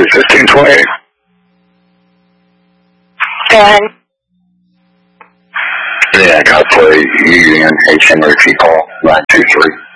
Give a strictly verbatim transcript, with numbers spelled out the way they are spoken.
two, fifteen twenty. Go ahead. Yeah, I got to play Union H. Henry P. Call, nine two three.